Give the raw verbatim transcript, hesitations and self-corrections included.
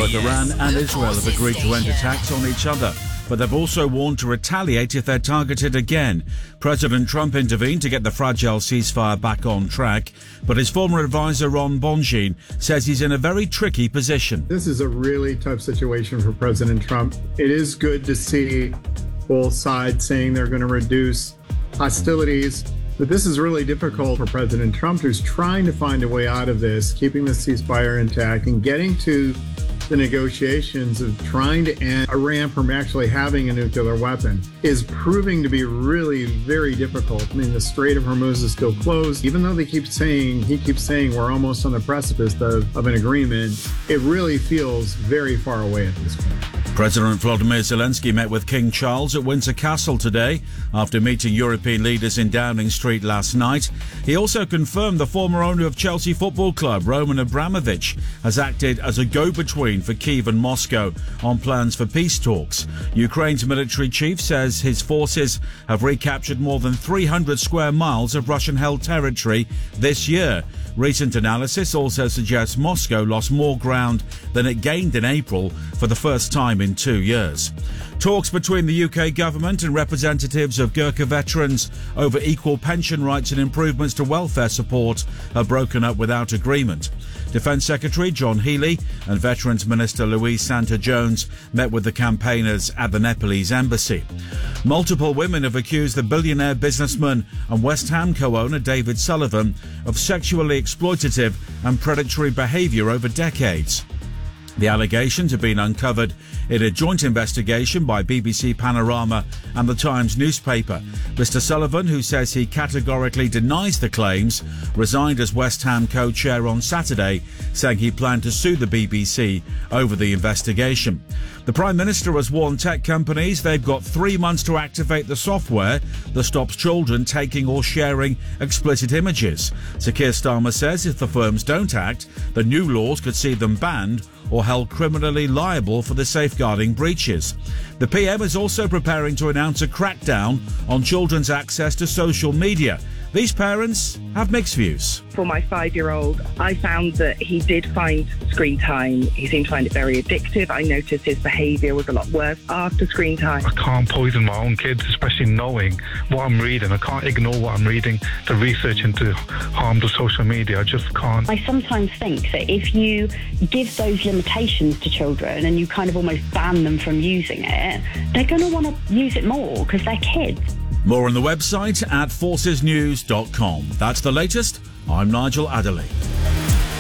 Both Iran and Israel have agreed to end attacks on each other, but they've also warned to retaliate if they're targeted again. President Trump intervened to get the fragile ceasefire back on track, but his former advisor Ron Bonjean says he's in a very tricky position. This is a really tough situation for President Trump. It is good to see both sides saying they're going to reduce hostilities, but this is really difficult for President Trump, who's trying to find a way out of this, keeping the ceasefire intact and getting to the negotiations of trying to end Iran from actually having a nuclear weapon is proving to be really very difficult. I mean, the Strait of Hormuz is still closed. Even though they keep saying, he keeps saying we're almost on the precipice of, of an agreement, it really feels very far away at this point. President Volodymyr Zelensky met with King Charles at Windsor Castle today after meeting European leaders in Downing Street last night. He also confirmed the former owner of Chelsea Football Club, Roman Abramovich, has acted as a go-between for Kyiv and Moscow on plans for peace talks. Ukraine's military chief says his forces have recaptured more than three hundred square miles of Russian-held territory this year. Recent analysis also suggests Moscow lost more ground than it gained in April for the first time in two years. Talks between the U K government and representatives of Gurkha veterans over equal pension rights and improvements to welfare support have broken up without agreement. Defence Secretary John Healey and Veterans Minister Louise Santa-Jones met with the campaigners at the Nepalese embassy. Multiple women have accused the billionaire businessman and West Ham co-owner David Sullivan of sexually exploitative and predatory behaviour over decades. The allegations have been uncovered in a joint investigation by B B C Panorama and the Times newspaper. Mister Sullivan, who says he categorically denies the claims, resigned as West Ham co-chair on Saturday, saying he planned to sue the B B C over the investigation. The Prime Minister has warned tech companies they've got three months to activate the software that stops children taking or sharing explicit images. Sir Keir Starmer says if the firms don't act, the new laws could see them banned or held criminally liable for the safeguarding breaches. The P M is also preparing to announce a crackdown on children's access to social media. These parents have mixed views. For my five-year-old, I found that he did find screen time. He seemed to find it very addictive. I noticed his behaviour was a lot worse after screen time. I can't poison my own kids, especially knowing what I'm reading. I can't ignore what I'm reading, the research into harm to social media. I just can't. I sometimes think that if you give those limitations to children and you kind of almost ban them from using it, they're going to want to use it more because they're kids. More on the website at forces news dot com. That's the latest. I'm Nigel Adderley.